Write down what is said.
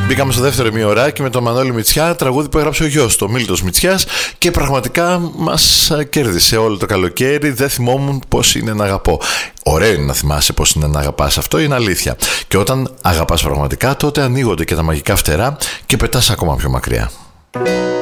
Μπήκαμε στο δεύτερο ημιωράκι με τον Μανώλη Μητσιά, τραγούδι που έγραψε ο γιος του, ο Μίλτος Μητσιάς, και πραγματικά μας κέρδισε όλο το καλοκαίρι. Δεν θυμόμουν πώς είναι να αγαπώ. Ωραίο είναι να θυμάσαι πώς είναι να αγαπάς, αυτό είναι αλήθεια. Και όταν αγαπάς πραγματικά, τότε ανοίγονται και τα μαγικά φτερά και πετάς ακόμα πιο μακριά.